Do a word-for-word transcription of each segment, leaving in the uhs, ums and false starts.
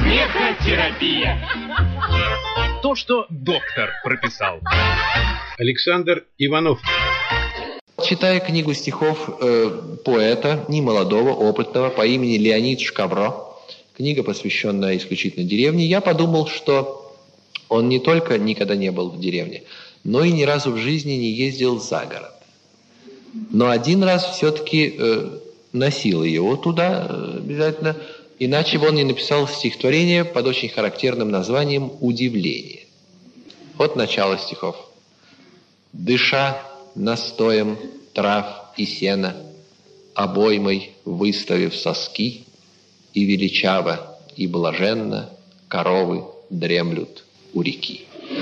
Смехотерапия. То, что доктор прописал. Александр Иванов. Читая книгу стихов э, поэта, немолодого, опытного, по имени Леонид Шкавро, книга, посвященная исключительно деревне, я подумал, что он не только никогда не был в деревне, но и ни разу в жизни не ездил за город. Но один раз все-таки э, носил его туда э, обязательно, иначе бы он не написал стихотворение под очень характерным названием «Удивление». Вот начало стихов. «Дыша настоем трав и сена, обоймой выставив соски, и величаво, и блаженно коровы дремлют у реки».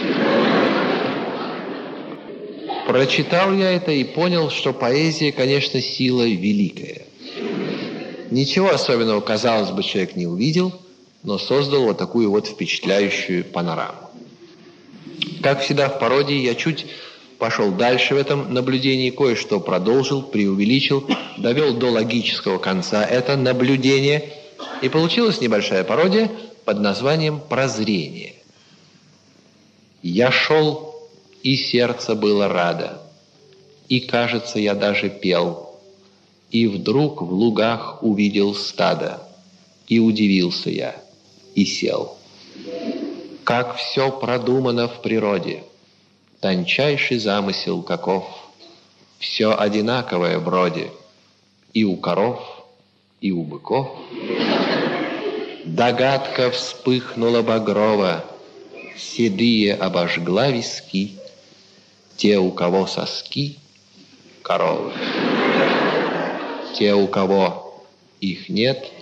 Прочитал я это и понял, что поэзия, конечно, сила великая. Ничего особенного, казалось бы, человек не увидел, но создал вот такую вот впечатляющую панораму. Как всегда в пародии, я чуть пошел дальше в этом наблюдении, кое-что продолжил, преувеличил, довел до логического конца это наблюдение, и получилась небольшая пародия под названием «Прозрение». Я шел, и сердце было радо, и, кажется, я даже пел, и вдруг в лугах увидел стадо, и удивился я, и сел. Как все продумано в природе, тончайший замысел каков, все одинаковое вроде, и у коров, и у быков. Догадка вспыхнула багрово, седые обожгла виски, те, у кого соски, коровы, те, у кого их нет,